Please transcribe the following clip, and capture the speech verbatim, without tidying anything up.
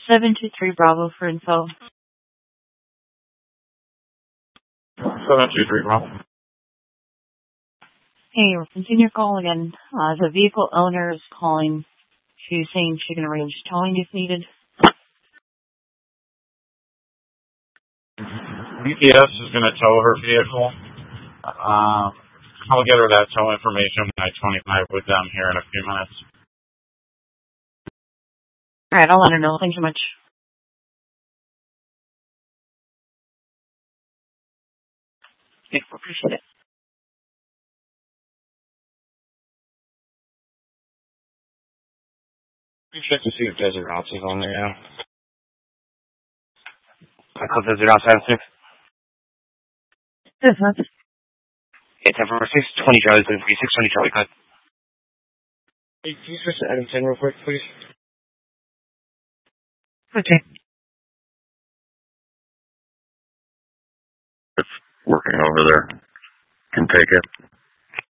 seven two three Bravo for info. seven two three Bravo. Hey, we're continuing your call again. Uh, the vehicle owner is calling. She's saying she can arrange towing if needed. U P S is going to tow her vehicle. Um, I'll get her that tow information when I twenty-five with them here in a few minutes. All right, I'll let her know. Thanks so much. Yeah, appreciate it. You check to see if Desert Ops is on there, yeah. I call Desert Ops out of six. Yes, that's Yeah, ten for six twenty Charlie, six twenty Charlie, cut. Hey, can you switch to Adam ten real quick, please? okay. It's working over there. Can take it.